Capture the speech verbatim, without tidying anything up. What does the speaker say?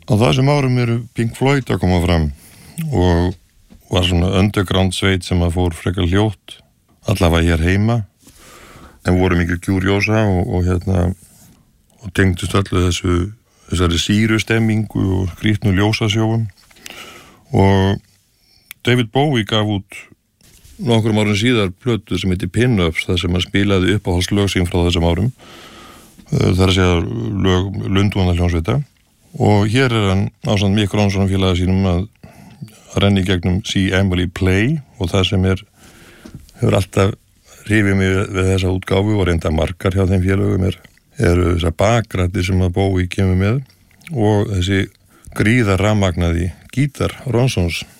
Á þessum árum eru Pink Floyd að koma fram og var svona underground sveit sem að fór frekar hljótt, allavega hér heima, en voru mikið gjúrjósa og, og hérna og tengdust öllu þessu þessari síru stemmingu og skrýtnu ljósasjóum. Og David Bowie gaf út nokkrum árum síðar plötu sem heitir Pin-Ups, þar sem hann spilaði uppáhaldslög sín frá þessum árum. Það er að segja lög Lundúnahljómsveita. Og hér er hann ásamt Mick Ronson félaga sínum að renna í gegnum See Emily Play, og það sem er hefur alltaf hrifið mig við þessa útgáfu og reynda margar hjá þeim félögum er eru þessar bakrættir sem að Bowie kemur með og þessi gríðar rafmagnaði gítar Ronsons.